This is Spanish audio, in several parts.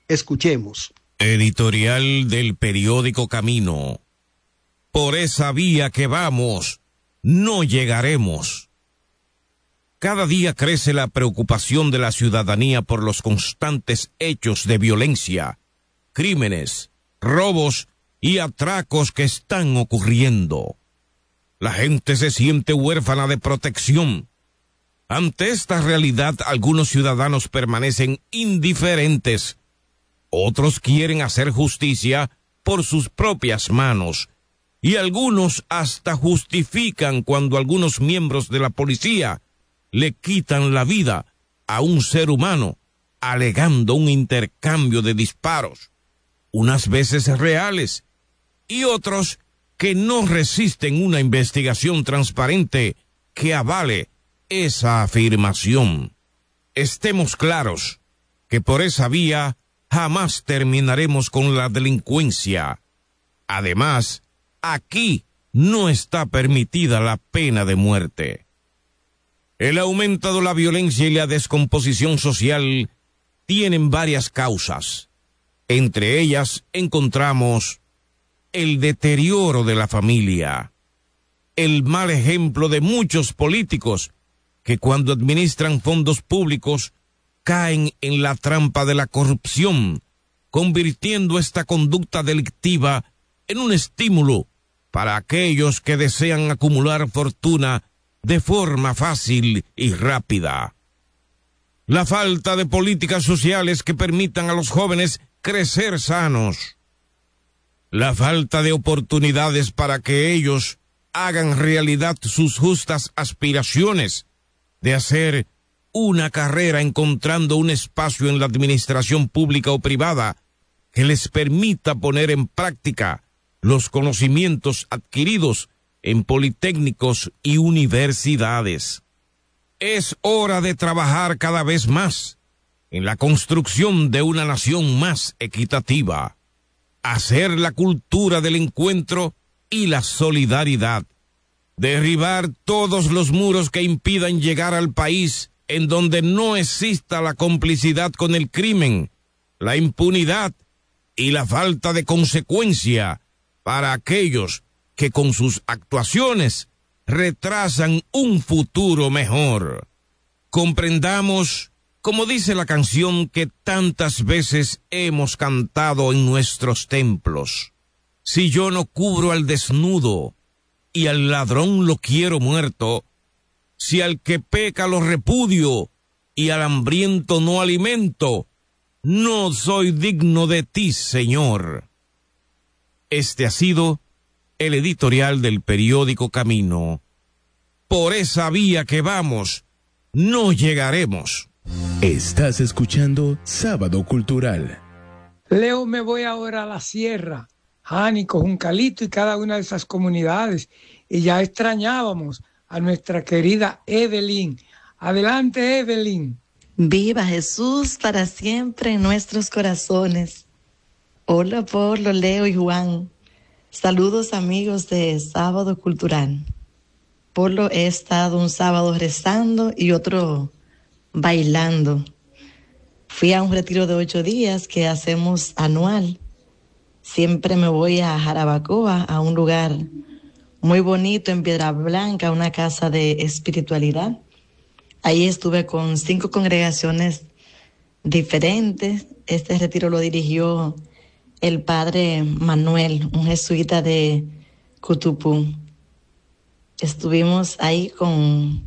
Escuchemos. Editorial del periódico Camino. Por esa vía que vamos, no llegaremos. Cada día crece la preocupación de la ciudadanía por los constantes hechos de violencia, crímenes, robos y atracos que están ocurriendo. La gente se siente huérfana de protección. Ante esta realidad, algunos ciudadanos permanecen indiferentes. Otros quieren hacer justicia por sus propias manos. Y algunos hasta justifican cuando algunos miembros de la policía le quitan la vida a un ser humano, alegando un intercambio de disparos, unas veces reales, y otros que no resisten una investigación transparente que avale esa afirmación. Estemos claros que por esa vía jamás terminaremos con la delincuencia. Además, aquí no está permitida la pena de muerte. El aumento de la violencia y la descomposición social tienen varias causas. Entre ellas encontramos el deterioro de la familia, el mal ejemplo de muchos políticos que cuando administran fondos públicos caen en la trampa de la corrupción, convirtiendo esta conducta delictiva en un estímulo para aquellos que desean acumular fortuna de forma fácil y rápida. La falta de políticas sociales que permitan a los jóvenes crecer sanos. La falta de oportunidades para que ellos hagan realidad sus justas aspiraciones de hacer una carrera encontrando un espacio en la administración pública o privada que les permita poner en práctica los conocimientos adquiridos en politécnicos y universidades. Es hora de trabajar cada vez más en la construcción de una nación más equitativa, hacer la cultura del encuentro y la solidaridad, derribar todos los muros que impidan llegar al país en donde no exista la complicidad con el crimen, la impunidad y la falta de consecuencia para aquellos que con sus actuaciones retrasan un futuro mejor. Comprendamos, como dice la canción que tantas veces hemos cantado en nuestros templos: si yo no cubro al desnudo y al ladrón lo quiero muerto, si al que peca lo repudio y al hambriento no alimento, no soy digno de ti, Señor. Este ha sido el editorial del periódico Camino. Por esa vía que vamos, no llegaremos. Estás escuchando Sábado Cultural. Leo, me voy ahora a la sierra, Jánico, Juncalito y cada una de esas comunidades, y ya extrañábamos a nuestra querida Evelyn. Adelante, Evelyn. Viva Jesús para siempre en nuestros corazones. Hola, Pablo, Leo y Juan. Saludos, amigos de Sábado Cultural. Pablo, he estado un sábado rezando y otro bailando. Fui a un retiro de 8 días que hacemos anual. Siempre me voy a Jarabacoa, a un lugar muy bonito en Piedra Blanca, una casa de espiritualidad. Ahí estuve con 5 congregaciones diferentes. Este retiro lo dirigió el padre Manuel, un jesuita de Cutupú. Estuvimos ahí con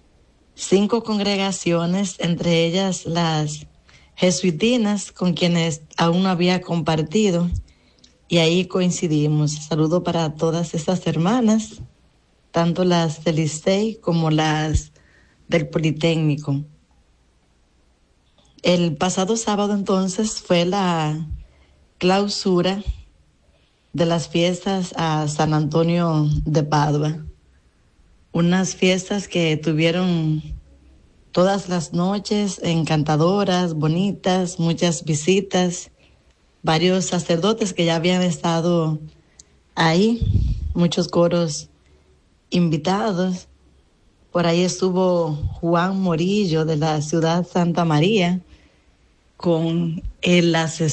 5 congregaciones, entre ellas las jesuitinas, con quienes aún no había compartido, y ahí coincidimos. Saludo para todas estas hermanas, tanto las del Licey como las del Politécnico. El pasado sábado entonces fue la clausura de las fiestas a San Antonio de Padua. Unas fiestas que tuvieron todas las noches encantadoras, bonitas, muchas visitas, varios sacerdotes que ya habían estado ahí, muchos coros invitados. Por ahí estuvo Juan Morillo de la ciudad Santa María con el asesor